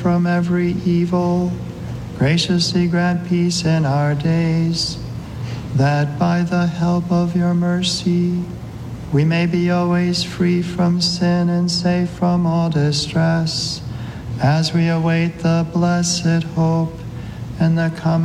from every evil. Graciously grant peace in our days, that by the help of your mercy we may be always free from sin and safe from all distress, as we await the blessed hope and the coming